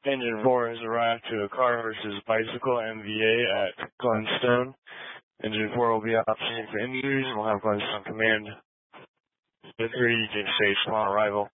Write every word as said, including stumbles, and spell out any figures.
Engine four has arrived to a car versus bicycle M V A at Glenstone. Engine four will be optioning for injuries and will have Glenstone command. The three you can stage upon arrival.